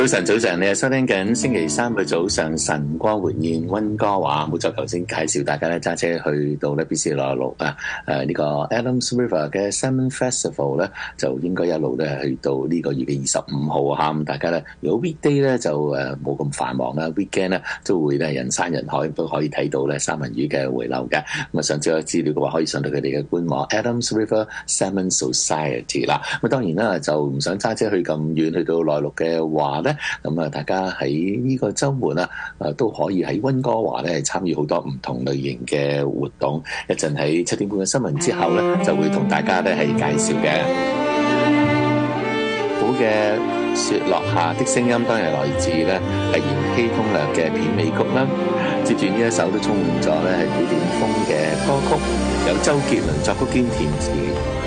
早晨，早晨，你係收聽緊星期三嘅早上晨光活現溫哥華。冇錯，頭先介紹大家咧揸車去到咧 BC 616呢個 Adams River 嘅 Salmon Festival 咧，就應該一路咧去到呢個月嘅25號嚇。咁大家咧，如果 weekday 咧就冇咁繁忙啦 ，weekend 咧都會咧人山人海，都可以睇到咧三文魚嘅回流嘅。咁啊，想知道資料嘅話，可以上到佢哋嘅官網 Adams River Salmon Society 啦。咁當然啦，就唔想揸車去咁遠，去到內陸嘅話咧，咁啊，大家喺呢個週末都可以喺溫哥華咧參與好多唔同類型嘅活動。一陣喺7點半嘅新聞之後咧，就會同大家咧係介紹嘅。好嘅，雪落下的聲音當然來自咧係延禧攻略嘅片尾曲啦。接住呢一首都充滿咗咧係古典風嘅歌曲，由周杰倫作曲兼填詞。